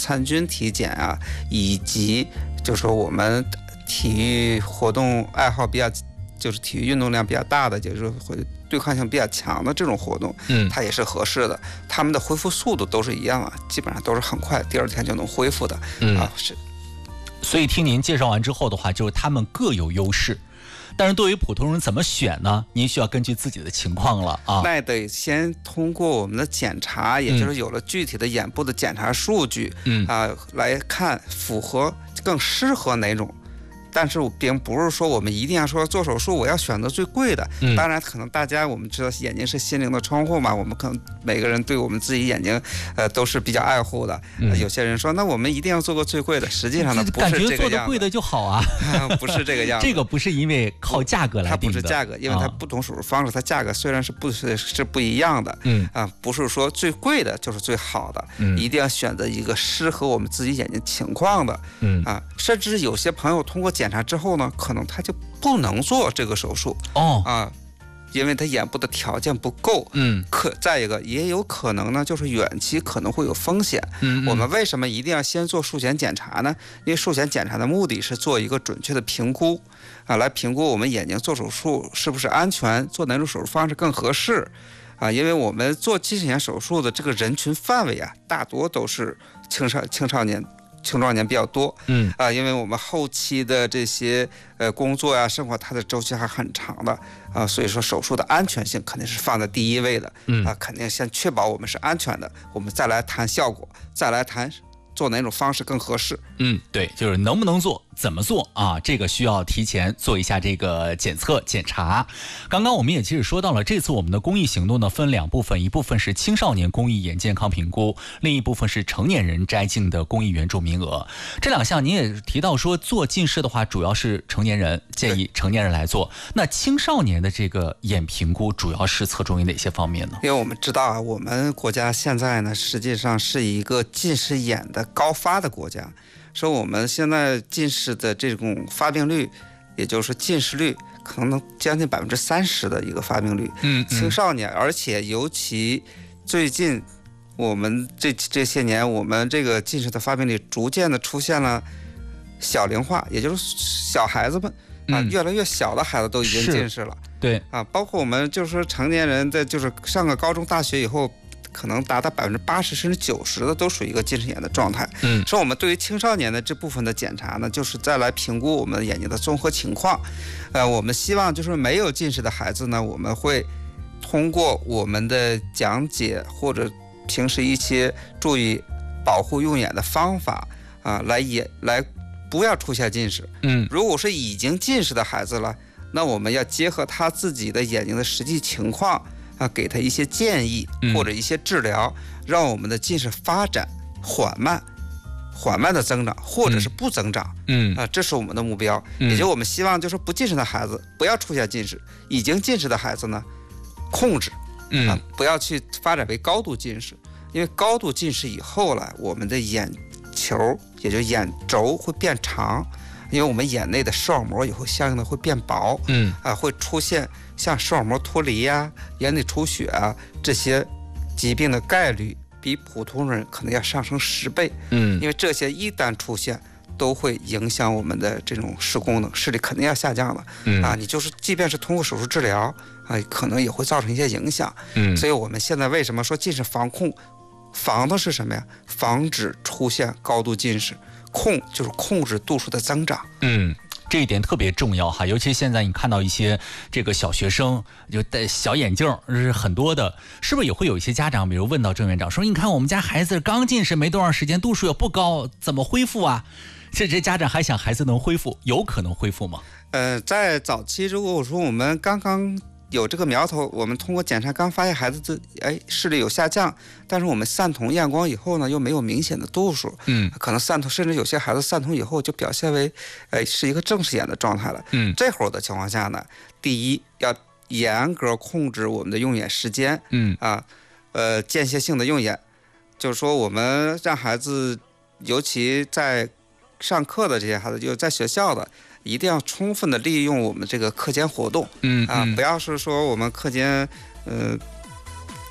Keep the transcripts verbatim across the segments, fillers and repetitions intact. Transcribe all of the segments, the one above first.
参军体检啊，以及就是说我们体育活动爱好比较，就是体育运动量比较大的，就是会对抗性比较强的这种活动，嗯，它也是合适的。他们的恢复速度都是一样啊，基本上都是很快，第二天就能恢复的，嗯啊是。 所以听您介绍完之后的话，就是他们各有优势。但是对于普通人怎么选呢？您需要根据自己的情况了啊。 那得先通过我们的检查，也就是有了具体的眼部的检查数据，嗯啊，来看符合更适合哪种。但是并不是说我们一定要说做手术我要选择最贵的，嗯、当然可能大家我们知道眼睛是心灵的窗户嘛，我们可能每个人对我们自己眼睛呃都是比较爱护的、嗯呃、有些人说那我们一定要做个最贵的，实际上呢不是这个样子， 感觉做的贵的就好啊不是这个样子这个不是因为靠价格来定的， 它不是价格，因为它不同手术方式、啊、它价格虽然是不是是不一样的，嗯啊，不是说最贵的就是最好的，嗯，一定要选择一个适合我们自己眼睛情况的，嗯啊，甚至有些朋友通过检查之后呢，可能他就不能做这个手术哦啊，因为他眼部的条件不够。嗯，可再一个也有可能呢，就是远期可能会有风险。嗯, 嗯，我们为什么一定要先做术前检查呢？因为术前检查的目的是做一个准确的评估啊，来评估我们眼睛做手术是不是安全，做哪种手术方式更合适啊？因为我们做近视眼手术的这个人群范围啊，大多都是青少青少年。青壮年比较多，嗯啊、呃，因为我们后期的这些呃工作呀、生活，它的周期还很长的啊、呃，所以说手术的安全性肯定是放在第一位的，嗯啊、呃，肯定先确保我们是安全的，我们再来谈效果，再来谈做哪种方式更合适。 嗯，对，就是能不能做，怎么做啊？这个需要提前做一下这个检测检查。刚刚我们也其实说到了，这次我们的公益行动呢分两部分，一部分是青少年公益眼健康评估，另一部分是成年人摘镜的公益援助名额。这两项您也提到说，做近视的话主要是成年人，建议成年人来做。那青少年的这个眼评估主要是侧重于哪些方面呢？ 因为我们知道啊，我们国家现在呢实际上是一个近视眼的高发的国家。说我们现在近视的这种发病率，也就是近视率，可能能将近百分之三十的一个发病率。嗯，青少年，而且尤其最近我们这这些年，我们这个近视的发病率逐渐的出现了小龄化，也就是小孩子们啊，嗯、越来越小的孩子都已经近视了。 对啊，包括我们就是说成年人在就是上个高中、大学以后。可能达到百分之八十甚至九十的都属于一个近视眼的状态。嗯，所以我们对于青少年的这部分的检查呢，就是再来评估我们眼睛的综合情况。呃，我们希望就是没有近视的孩子呢，我们会通过我们的讲解或者平时一些注意保护用眼的方法啊，来也来不要出现近视。嗯，如果是已经近视的孩子了，那我们要结合他自己的眼睛的实际情况。啊，给他一些建议或者一些治疗，嗯、让我们的近视发展缓慢、缓慢的增长，或者是不增长。嗯啊，这是我们的目标。嗯、也就是我们希望，就是不近视的孩子不要出现近视，已经近视的孩子呢，控制，嗯啊，不要去发展为高度近视，因为高度近视以后了，我们的眼球也就眼轴会变长。因为我们眼内的视网膜以后相应的会变薄，嗯啊，会出现像视网膜脱离呀、眼底出血啊这些疾病的概率比普通人可能要上升十倍，嗯，因为这些一旦出现，都会影响我们的这种视功能，视力肯定要下降了，嗯啊，你就是即便是通过手术治疗啊，可能也会造成一些影响，嗯，所以我们现在为什么说近视防控，防的是什么呀？防止出现高度近视。控就是控制度数的增长， 嗯，这一点特别重要哈。尤其现在你看到一些这个小学生就戴小眼镜，是很多的，是不是也会有一些家长，比如问到郑院长说：“你看我们家孩子刚近视没多长时间，度数也不高，怎么恢复啊？”这这家长还想孩子能恢复，有可能恢复吗？ 呃，在早期，如果我说我们刚刚。有这个苗头，我们通过检查刚发现孩子的哎视力有下降，但是我们散瞳验光以后呢，又没有明显的度数，嗯，可能散瞳，甚至有些孩子散瞳以后就表现为，哎是一个正视眼的状态了，嗯，这会儿的情况下呢，第一要严格控制我们的用眼时间，嗯啊，呃间歇性的用眼，就是说我们让孩子，尤其在上课的这些孩子，就在学校的。一定要充分的利用我们这个课间活动，嗯啊，不要是说我们课间，呃，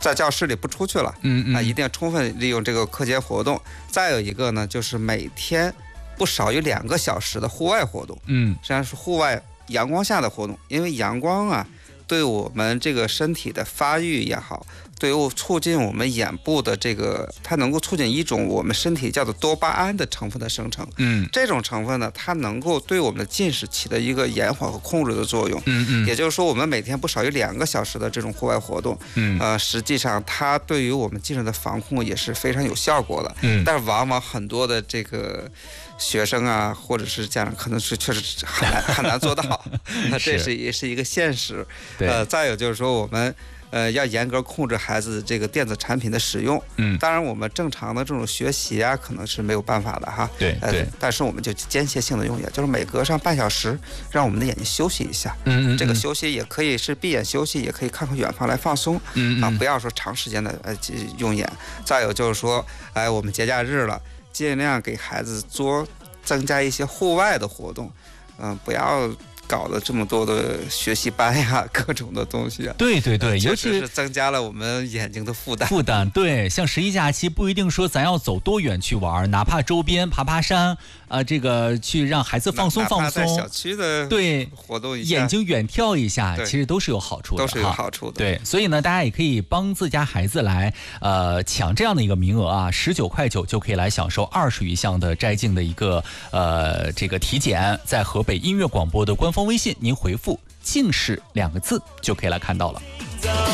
在教室里不出去了， 嗯嗯啊，一定要充分利用这个课间活动。再有一个呢，就是每天不少于两个小时的户外活动， 嗯， 实际上是户外阳光下的活动，因为阳光啊，对我们这个身体的发育也好，对于促进我们眼部的这个，它能够促进一种我们身体叫做多巴胺的成分的生成。 嗯， 这种成分呢，它能够对我们的近视起到一个延缓和控制的作用。 嗯嗯， 也就是说，我们每天不少于两个小时的这种户外活动， 嗯， 呃，实际上它对于我们近视的防控也是非常有效果的。 嗯， 但是往往很多的这个学生啊，或者是家长，可能是确实很难很难做到，那这是也是一个现实。 对， 呃，再有就是说我们。呃，要严格控制孩子这个电子产品的使用。 嗯， 当然我们正常的这种学习啊，可能是没有办法的哈。 对对、 呃，但是我们就间歇性的用眼，就是每隔上半小时，让我们的眼睛休息一下。 嗯嗯， 这个休息也可以是闭眼休息，也可以看看远方来放松。 嗯嗯， 啊，不要说长时间的呃用眼。再有就是说，哎，我们节假日了，尽量给孩子多增加一些户外的活动。嗯、呃，不要。搞了这么多的学习班呀，各种的东西啊， 对对对，尤其是增加了我们眼睛的负担。 负担对，像十一假期不一定说咱要走多远去玩，哪怕周边爬爬山啊、呃，这个去让孩子放松放松， 小区的对活动一下， 眼睛远眺一下，其实都是有好处的， 都是有好处的。 对，所以呢，大家也可以帮自家孩子来呃抢这样的一个名额啊，十九块九就可以来享受二十余项的摘镜的一个呃这个体检，在河北音乐广播的官方微信，您回复近视两个字就可以来看到了。